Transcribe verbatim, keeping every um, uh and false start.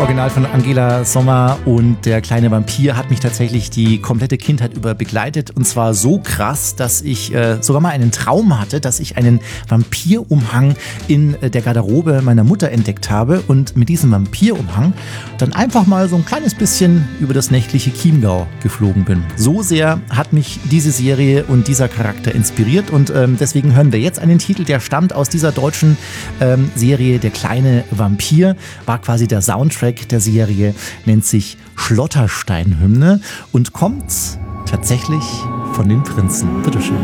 Original von Angela Sommer, und der kleine Vampir hat mich tatsächlich die komplette Kindheit über begleitet, und zwar so krass, dass ich äh, sogar mal einen Traum hatte, dass ich einen Vampirumhang in äh, der Garderobe meiner Mutter entdeckt habe und mit diesem Vampirumhang dann einfach mal so ein kleines bisschen über das nächtliche Chiemgau geflogen bin. So sehr hat mich diese Serie und dieser Charakter inspiriert, und ähm, deswegen hören wir jetzt einen Titel, der stammt aus dieser deutschen ähm, Serie Der kleine Vampir, war quasi der Soundtrack der Serie, nennt sich Schlotterstein-Hymne und kommt tatsächlich von den Prinzen. Bitteschön.